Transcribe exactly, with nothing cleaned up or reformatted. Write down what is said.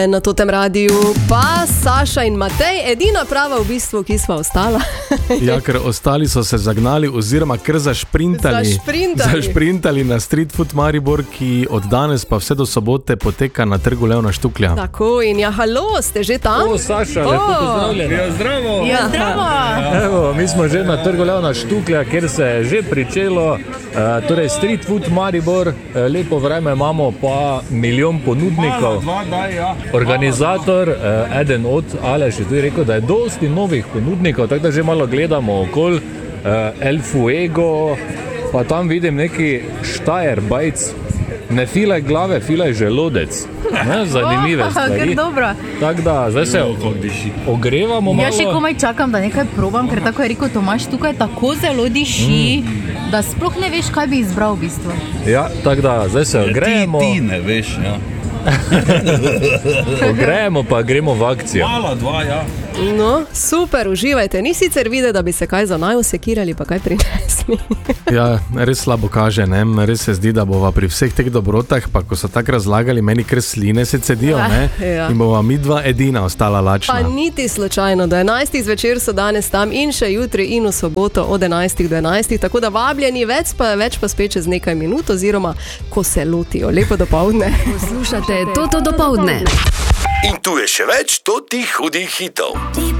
Na totem radiju pa Saša in Matej, edina prava v bistvu, ki sva ostala. Ja, ker ostali so se zagnali oziroma kar zašprintali, zašprintali. zašprintali na Street Food Maribor, ki od danes pa vse do sobote poteka na Trgu Leona Štuklja. Tako, in ja, halo, ste že tam? O, Saša, lepo pozdravljena. Ja, zdravo. Ja, zdravo. Evo, mi smo že na Trgu Leona Štuklja, kjer se je že pričelo, uh, torej Street Food Maribor, uh, lepo vreme imamo, pa milijon ponudnikov. Dva, daj, ja. Organizator, uh, eden od Aleš je tudi rekel, da je dosti novih ponudnikov, tako da že malo gledamo okoli, uh, El Fuego, pa tam vidim neki Steyr-Bajc, ne filaj glave, filaj želodec. Ne, zanimive oh, stvari. Tako da, zdaj se ogrevamo malo. Ja še komaj čakam, da nekaj probam, ker tako je rekel Tomaž, tukaj tako zelo diši, mm. da sploh ne veš, kaj bi izbral v bistvu. Ja, tako da, zdaj se ogrejemo. Ti, ti ne veš, ja. Ogrejemo pa gremo v akcijo. Mala dva, ja. No, super, uživajte. Ni sicer videti, da bi se kaj za naju sekirali, pa kaj prinesli. Ja, res slabo kaže, ne? Res se zdi, da bova pri vseh teh dobrotah, pa ko so tako razlagali, meni kar sline se cedijo, ne? Ja. In bova mi dva edina ostala lačna. Pa niti slučajno, do enajstih zvečer so danes tam in še jutri in v soboto od enajstih do enajstih, tako da vabljeni, več pa, več pa spet čez nekaj minut, oziroma ko se lotijo. Lepo dopoldne. Poslušate Toto dopoldne. In tu je še več totih hudih hitov.